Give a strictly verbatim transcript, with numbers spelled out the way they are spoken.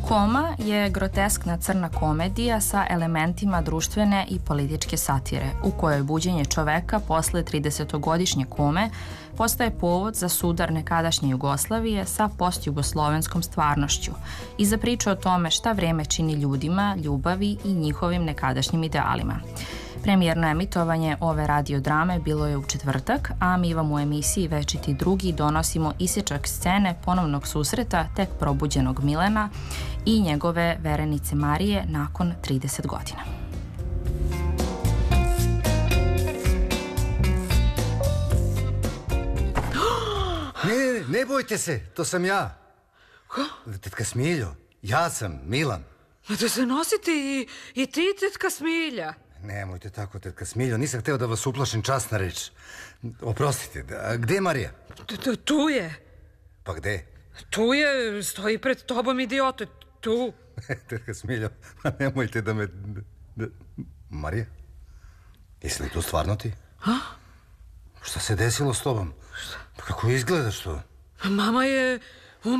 Koma je groteskna crna komedija sa elementima društvene i političke satire, u kojoj buđenje čoveka posle tridesetogodišnje kome postaje povod za sudar nekadašnje Jugoslavije sa postjugoslovenskom stvarnošću i za priču o tome šta vreme čini ljudima, ljubavi i njihovim nekadašnjim idealima. Premijerno emitovanje ove radiodrame bilo je u četvrtak, a mi vam u emisiji Večiti drugi donosimo isječak scene ponovnog susreta tek probuđenog Milena i njegove verenice Marije nakon trideset godina. Ne, ne, ne bojte se, to sam ja. Ko? Tetka Smiljo, ja sam Milan. Da se nosite i, i ti, tetka Smilja. Nemojte tako, tetka Smiljo, nisam hteo da vas uplašim, časna reč. Oprostite, a gde je Marija? Tu je. Pa gde? Tu je, stoji pred tobom, idiote, tu. Tetka Smiljo, nemojte da me... Marija? Jesi li tu stvarno ti? A? Šta se desilo s tobom? Kako izgledaš to? Mama je...